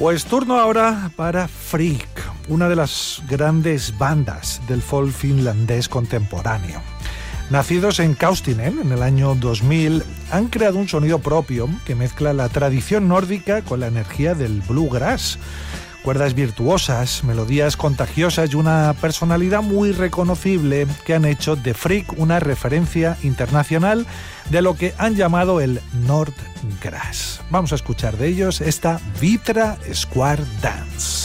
Pues turno ahora para Freak, una de las grandes bandas del folk finlandés contemporáneo. Nacidos en Kaustinen en el año 2000, han creado un sonido propio que mezcla la tradición nórdica con la energía del bluegrass. Cuerdas virtuosas, melodías contagiosas y una personalidad muy reconocible que han hecho de Freak una referencia internacional de lo que han llamado el Nordgrass. Vamos a escuchar de ellos esta Vitra Square Dance.